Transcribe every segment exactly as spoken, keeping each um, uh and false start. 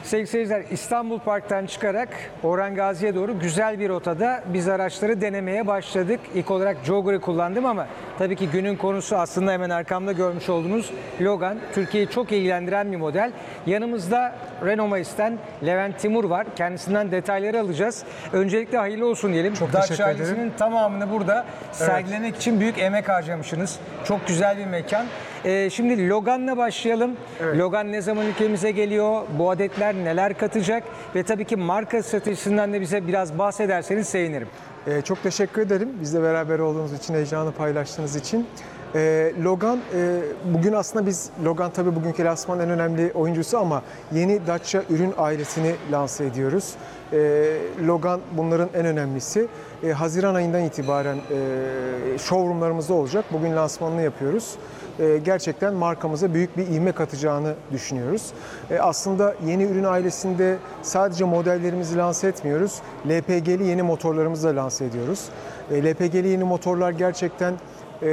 Sevgili seyirciler, İstanbul Park'tan çıkarak Orhan Gazi'ye doğru güzel bir rotada biz araçları denemeye başladık. İlk olarak Jogger'ı kullandım ama tabii ki günün konusu aslında hemen arkamda görmüş olduğunuz Logan. Türkiye'yi çok ilgilendiren bir model. Yanımızda Renault Mais'ten Levent Timur var. Kendisinden detayları alacağız. Öncelikle hayırlı olsun diyelim. Çok Dacia teşekkür ederim. ailesinin tamamını burada evet. sergilemek için büyük emek harcamışsınız. Çok güzel bir mekan. Ee, şimdi Logan'la başlayalım. Evet. Logan ne zaman ülkemize geliyor? Bu adetler neler katacak? Ve tabii ki marka stratejisinden de bize biraz bahsederseniz sevinirim. Ee, çok teşekkür ederim. Bizle beraber olduğunuz için, heyecanı paylaştığınız için. Ee, Logan, e, bugün aslında biz, Logan tabii bugünkü lansmanın en önemli oyuncusu ama yeni Dacia ürün ailesini lanse ediyoruz. Ee, Logan bunların en önemlisi. Ee, Haziran ayından itibaren e, showroomlarımızda olacak. Bugün lansmanını yapıyoruz. Ee, gerçekten markamıza büyük bir ivme katacağını düşünüyoruz. Ee, aslında yeni ürün ailesinde sadece modellerimizi lanse etmiyoruz. L P G'li yeni motorlarımızı da lanse ediyoruz. Ee, L P G'li yeni motorlar gerçekten e,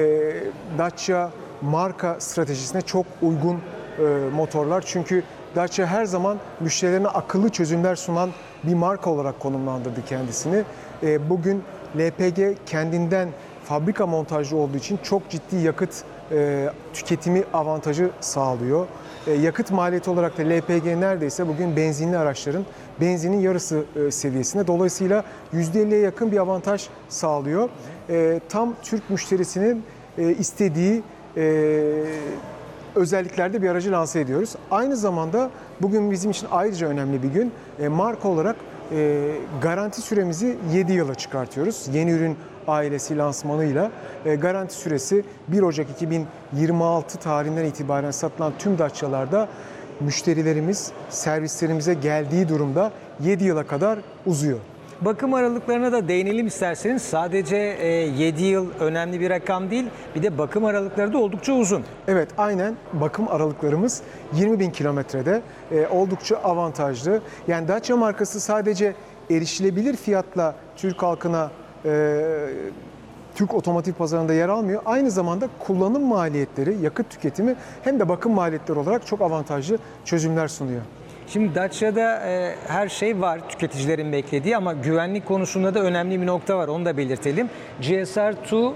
Dacia marka stratejisine çok uygun e, motorlar. Çünkü Dacia her zaman müşterilerine akıllı çözümler sunan bir marka olarak konumlandırdı kendisini. E, bugün L P G kendinden fabrika montajlı olduğu için çok ciddi yakıt e, tüketimi avantajı sağlıyor. E, yakıt maliyeti olarak da L P G neredeyse bugün benzinli araçların benzinin yarısı e, seviyesinde. Dolayısıyla yüzde elliye yakın bir avantaj sağlıyor. E, tam Türk müşterisinin e, istediği e, özelliklerde bir aracı lanse ediyoruz. Aynı zamanda bugün bizim için ayrıca önemli bir gün. E, marka olarak e, garanti süremizi yedi yıla çıkartıyoruz. Yeni ürün ailesi lansmanıyla e, garanti süresi bir Ocak iki bin yirmi altı tarihinden itibaren satılan tüm Dacia'larda müşterilerimiz servislerimize geldiği durumda yedi yıla kadar uzuyor. Bakım aralıklarına da değinelim isterseniz. Sadece yedi yıl önemli bir rakam değil, bir de bakım aralıkları da oldukça uzun. Evet, aynen bakım aralıklarımız yirmi bin kilometrede e, oldukça avantajlı. Yani Dacia markası sadece erişilebilir fiyatla Türk halkına, e, Türk otomotiv pazarında yer almıyor. Aynı zamanda kullanım maliyetleri, yakıt tüketimi hem de bakım maliyetleri olarak çok avantajlı çözümler sunuyor. Şimdi Dacia'da e, her şey var tüketicilerin beklediği ama güvenlik konusunda da önemli bir nokta var, onu da belirtelim. G S R iki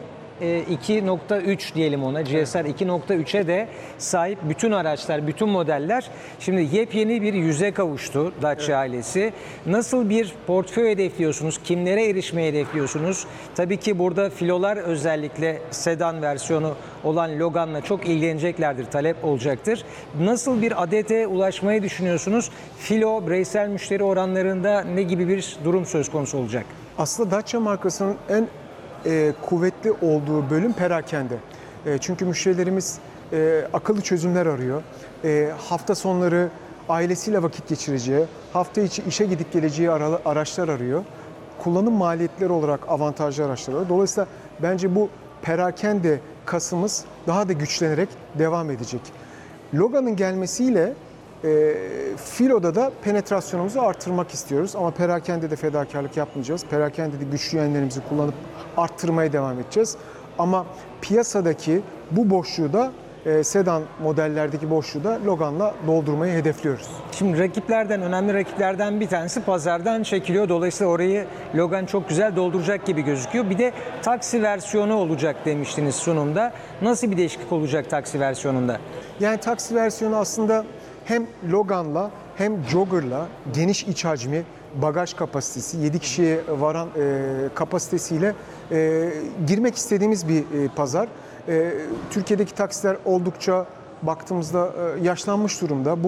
iki nokta üç diyelim ona. G S R iki nokta üçe de sahip bütün araçlar, bütün modeller şimdi yepyeni bir yüze kavuştu Dacia evet. ailesi. Nasıl bir portföy hedefliyorsunuz? Kimlere erişmeyi hedefliyorsunuz? Tabii ki burada filolar özellikle sedan versiyonu olan Logan'la çok ilgileneceklerdir, talep olacaktır. Nasıl bir adete ulaşmayı düşünüyorsunuz? Filo, bireysel müşteri oranlarında ne gibi bir durum söz konusu olacak? Aslında Dacia markasının en E, kuvvetli olduğu bölüm perakende. E, çünkü müşterilerimiz e, akıllı çözümler arıyor. E, hafta sonları ailesiyle vakit geçireceği, hafta içi işe gidip geleceği ara, araçlar arıyor. Kullanım maliyetleri olarak avantajlı araçlar arıyor. Dolayısıyla bence bu perakende kasımız daha da güçlenerek devam edecek. Logan'ın gelmesiyle E, Filo'da da penetrasyonumuzu artırmak istiyoruz ama perakende de fedakarlık yapmayacağız. Perakende de güçlü yönlerimizi kullanıp arttırmaya devam edeceğiz. Ama piyasadaki bu boşluğu da e, sedan modellerdeki boşluğu da Logan'la doldurmayı hedefliyoruz. Şimdi rakiplerden, önemli rakiplerden bir tanesi pazardan çekiliyor. Dolayısıyla orayı Logan çok güzel dolduracak gibi gözüküyor. Bir de taksi versiyonu olacak demiştiniz sunumda. Nasıl bir değişiklik olacak taksi versiyonunda? Yani taksi versiyonu aslında hem Logan'la hem Jogger'la geniş iç hacmi, bagaj kapasitesi, yedi kişiye varan e, kapasitesiyle e, girmek istediğimiz bir e, pazar. E, Türkiye'deki taksiler oldukça baktığımızda e, yaşlanmış durumda. Bu